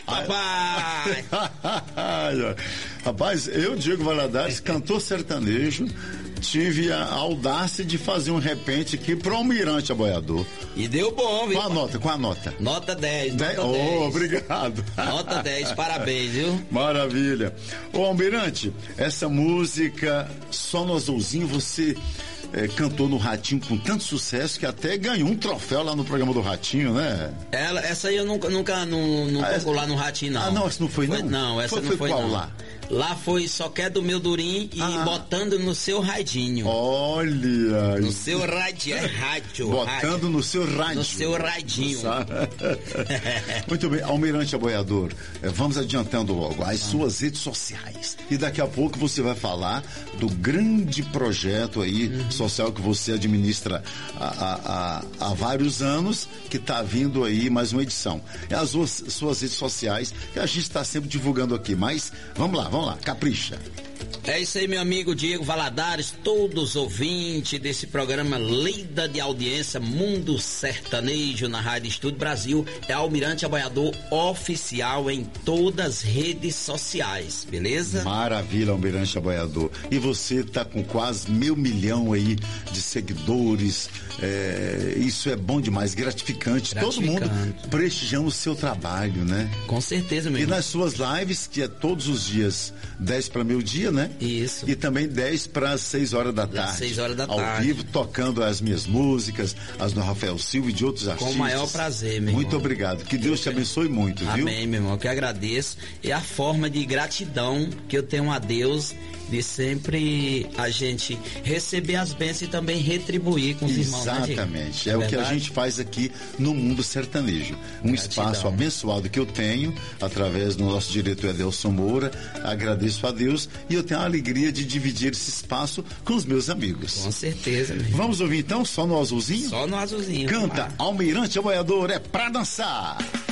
papai! Rapaz, eu, Diego Valadares, cantor sertanejo, tive a audácia de fazer um repente aqui pro Almirante Aboiador. E deu bom, viu? Qual a nota? Nota 10. Nota 10. Oh, obrigado. Nota 10, parabéns, viu? Maravilha. Ô, Almirante, essa música Só no Azulzinho, você cantou no Ratinho com tanto sucesso que até ganhou um troféu lá no programa do Ratinho, né? Essa aí eu nunca tocou lá no Ratinho, não. Ah, não, essa não foi, não? Não, essa não foi, qual não. Lá? Lá foi Só Quer do Meu Durim e Botando no Seu Radinho. Olha! No seu radinho, rádio. Botando rádio. No seu radinho. No seu radinho. Muito bem, Almirante Aboiador, vamos adiantando logo as suas redes sociais. E daqui a pouco você vai falar do grande projeto aí social que você administra há vários anos, que está vindo aí mais uma edição. É as suas redes sociais que a gente está sempre divulgando aqui, mas vamos lá, capricha. É isso aí, meu amigo Diego Valadares, todos ouvintes desse programa líder de audiência Mundo Sertanejo na Rádio Estúdio Brasil, é Almirante Aboiador oficial em todas as redes sociais, beleza? Maravilha, Almirante Aboiador. E você tá com quase 1 milhão aí de seguidores, isso é bom demais, gratificante. Todo mundo prestigiando o seu trabalho, né? Com certeza, meu E irmão. nas suas lives, que é todos os dias, 10 para meio-dia, né? Isso. E também 10 para 6 horas da tarde. 6 horas da ao tarde. Ao vivo, tocando as minhas músicas, as do Rafael Silva e de outros artistas. Com o maior prazer, meu irmão. Muito obrigado. Que Deus te abençoe muito, viu? Amém, meu irmão. Eu que agradeço. É a forma de gratidão que eu tenho a Deus de sempre a gente receber as bênçãos e também retribuir com os irmãos. Exatamente. É o que a gente faz aqui no Mundo Sertanejo. Um espaço abençoado que eu tenho através do nosso diretor Adelson Moura. Agradeço a Deus e eu tenho a alegria de dividir esse espaço com os meus amigos. Com certeza, meu irmão. Vamos ouvir então Só no Azulzinho? Só no Azulzinho. Canta Almirante Aboiador, é pra dançar.